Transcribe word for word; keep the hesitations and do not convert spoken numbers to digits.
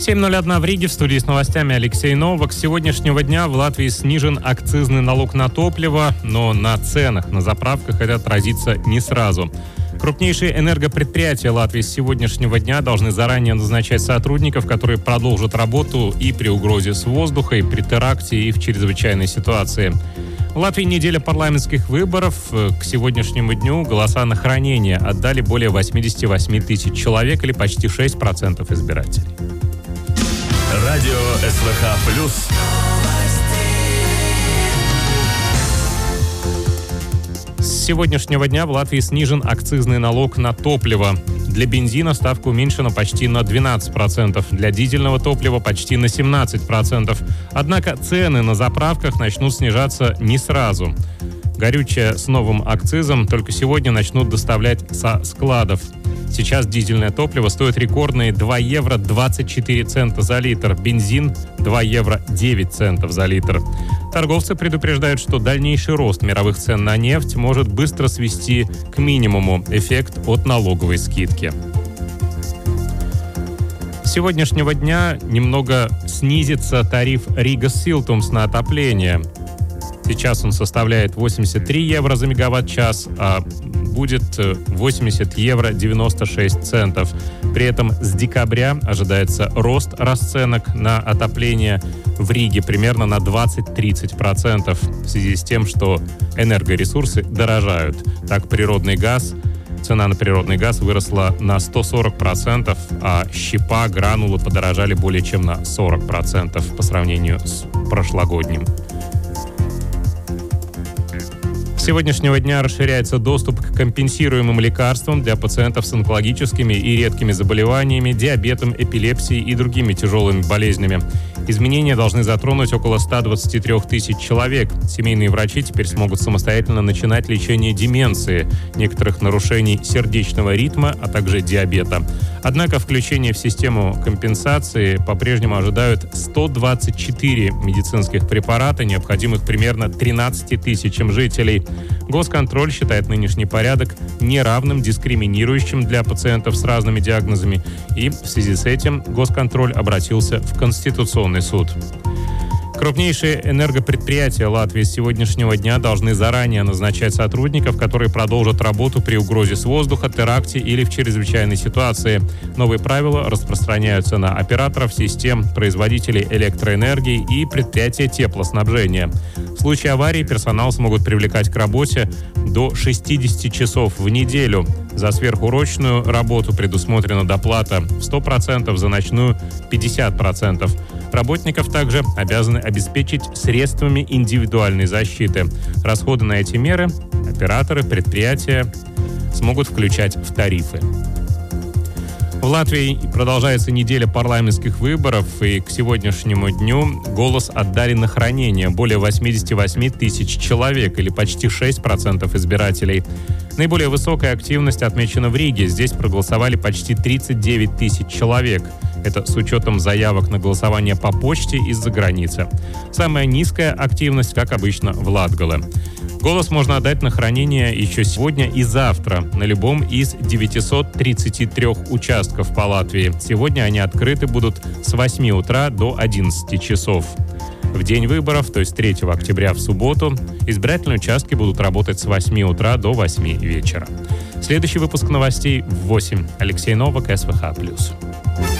семь ноль один в Риге, в студии с новостями Алексей Новак. С сегодняшнего дня в Латвии снижен акцизный налог на топливо, но на ценах на заправках это отразится не сразу. Крупнейшие энергопредприятия Латвии с сегодняшнего дня должны заранее назначать сотрудников, которые продолжат работу и при угрозе с воздуха, и при теракте, и в чрезвычайной ситуации. В Латвии неделя парламентских выборов. К сегодняшнему дню голоса на хранение отдали более восемьдесят восемь тысяч человек, или почти шесть процентов избирателей. Радио СВХ плюс. С сегодняшнего дня в Латвии снижен акцизный налог на топливо. Для бензина ставка уменьшена почти на двенадцать процентов, для дизельного топлива почти на семнадцать процентов. Однако цены на заправках начнут снижаться не сразу. Горючее с новым акцизом только сегодня начнут доставлять со складов. Сейчас дизельное топливо стоит рекордные два евро двадцать четыре цента за литр, бензин два евро девять центов за литр. Торговцы предупреждают, что дальнейший рост мировых цен на нефть может быстро свести к минимуму эффект от налоговой скидки. С сегодняшнего дня немного снизится тариф Рига Силтумс на отопление. Сейчас он составляет восемьдесят три евро за мегаватт-час, а будет восемьдесят евро девяносто шесть центов. При этом с декабря ожидается рост расценок на отопление в Риге примерно на двадцать-тридцать процентов в связи с тем, что энергоресурсы дорожают. Так, природный газ, цена на природный газ выросла на сто сорок процентов, а щепа, гранулы подорожали более чем на сорок процентов по сравнению с прошлогодним. С сегодняшнего дня расширяется доступ к компенсируемым лекарствам для пациентов с онкологическими и редкими заболеваниями, диабетом, эпилепсией и другими тяжелыми болезнями. Изменения должны затронуть около ста двадцати трёх тысяч человек. Семейные врачи теперь смогут самостоятельно начинать лечение деменции, некоторых нарушений сердечного ритма, а также диабета. Однако включение в систему компенсации по-прежнему ожидают сто двадцать четыре медицинских препарата, необходимых примерно тринадцати тысячам жителей. Госконтроль считает нынешний порядок неравным, дискриминирующим для пациентов с разными диагнозами, и в связи с этим Госконтроль обратился в Конституционный суд. Крупнейшие энергопредприятия Латвии с сегодняшнего дня должны заранее назначать сотрудников, которые продолжат работу при угрозе с воздуха, теракте или в чрезвычайной ситуации. Новые правила распространяются на операторов систем, производителей электроэнергии и предприятия теплоснабжения. В случае аварии персонал смогут привлекать к работе до шестидесяти часов в неделю. За сверхурочную работу предусмотрена доплата в сто процентов, за ночную – пятьдесят процентов. Работников также обязаны обеспечить средствами индивидуальной защиты. Расходы на эти меры операторы, предприятия смогут включать в тарифы. В Латвии продолжается неделя парламентских выборов, и к сегодняшнему дню голос отдали на хранение более восемьдесят восемь тысяч человек, или почти шесть процентов избирателей. Наиболее высокая активность отмечена в Риге. Здесь проголосовали почти тридцать девять тысяч человек. Это с учетом заявок на голосование по почте из-за границы. Самая низкая активность, как обычно, в Латгале. Голос можно отдать на хранение еще сегодня и завтра на любом из девятисот тридцати трёх участков по Латвии. Сегодня они открыты будут с восьми утра до одиннадцати часов. В день выборов, то есть третьего октября в субботу, избирательные участки будут работать с восьми утра до восьми вечера. Следующий выпуск новостей в восемь. Алексей Новак, СВХ плюс.